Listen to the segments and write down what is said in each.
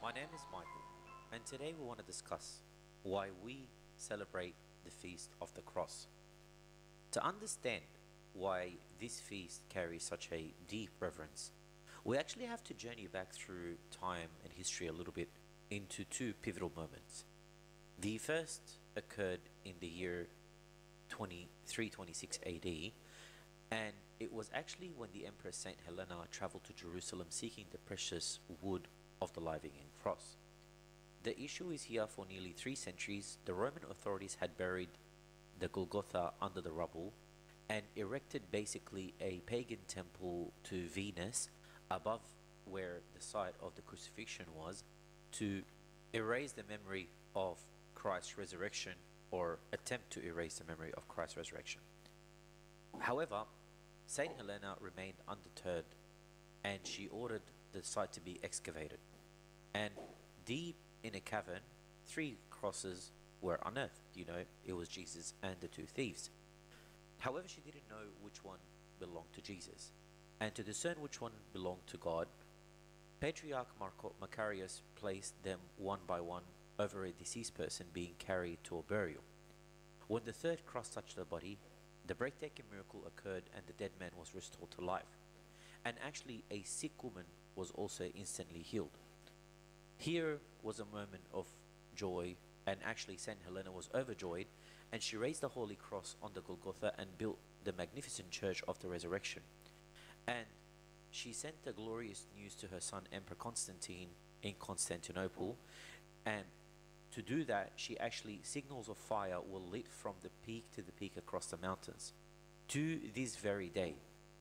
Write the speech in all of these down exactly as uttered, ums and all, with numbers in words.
My name is Michael, and today we want to discuss why we celebrate the Feast of the Cross. To understand why this feast carries such a deep reverence, we actually have to journey back through time and history a little bit into two pivotal moments. The first occurred in the year twenty-three twenty-six A D, and it was actually when the Empress Saint Helena traveled to Jerusalem seeking the precious wood of the living cross. The issue is here for nearly three centuries, the Roman authorities had buried the Golgotha under the rubble and erected basically a pagan temple to Venus above where the site of the crucifixion was to erase the memory of Christ's resurrection, or attempt to erase the memory of Christ's resurrection. However, Saint Helena remained undeterred and she ordered the site to be excavated. And deep in a cavern, three crosses were unearthed. You know, it was Jesus and the two thieves. However, she didn't know which one belonged to Jesus. And to discern which one belonged to God, Patriarch Marco Macarius placed them one by one over a deceased person being carried to a burial. When the third cross touched the body, the breathtaking miracle occurred and the dead man was restored to life. And actually, a sick woman was also instantly healed. Here was a moment of joy, and actually Saint Helena was overjoyed, and she raised the Holy Cross on the Golgotha and built the magnificent Church of the Resurrection. And she sent the glorious news to her son Emperor Constantine in Constantinople, and to do that, she actually signals of fire were lit from the peak to the peak across the mountains. To this very day,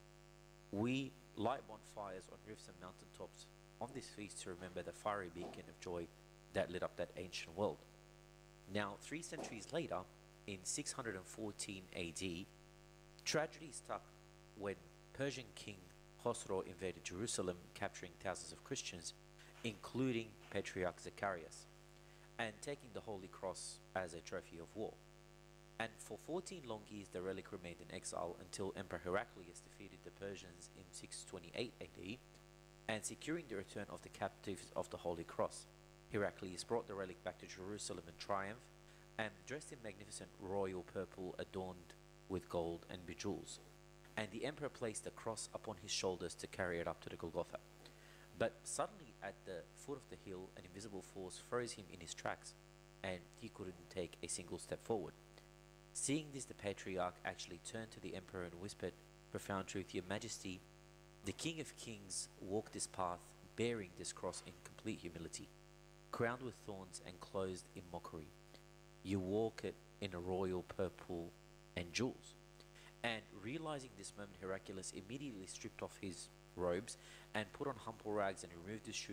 we light bonfires on roofs and mountaintops on this feast to remember the fiery beacon of joy that lit up that ancient world. Now, three centuries later, in six hundred fourteen A D, tragedy struck when Persian king Khosrow invaded Jerusalem, capturing thousands of Christians, including Patriarch Zacharias, and taking the Holy Cross as a trophy of war. And for fourteen long years the relic remained in exile until Emperor Heraclius defeated the Persians in six twenty-eight A D and securing the return of the captives of the Holy Cross. Heraclius brought the relic back to Jerusalem in triumph and dressed in magnificent royal purple adorned with gold and bejewels. And the emperor placed the cross upon his shoulders to carry it up to the Golgotha. But suddenly at the foot of the hill, an invisible force froze him in his tracks and he couldn't take a single step forward. Seeing this, the patriarch actually turned to the emperor and whispered profound truth: "Your Majesty, the King of Kings walked this path bearing this cross in complete humility, crowned with thorns and clothed in mockery. You walk it in a royal purple and jewels." And realizing this moment, Heraclius immediately stripped off his robes and put on humble rags and removed his shoes